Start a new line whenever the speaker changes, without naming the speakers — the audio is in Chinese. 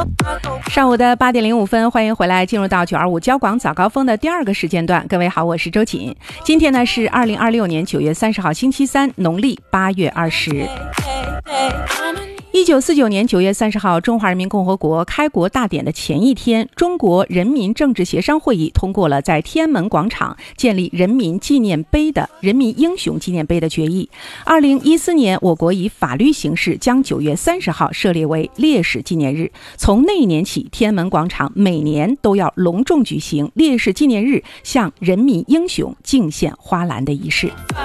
上午的8点05分，欢迎回来，进入到925交广早高峰的第2个时间段。各位好，我是周瑾。今天呢是2026年9月30号星期三，农历8月20。1949年9月30号，中华人民共和国开国大典的前一天，中国人民政治协商会议通过了在天安门广场建立人民英雄纪念碑的决议。2014年，我国以法律形式将9月30号设立为烈士纪念日。从那一年起，天安门广场每年都要隆重举行烈士纪念日向人民英雄敬献花篮的仪式。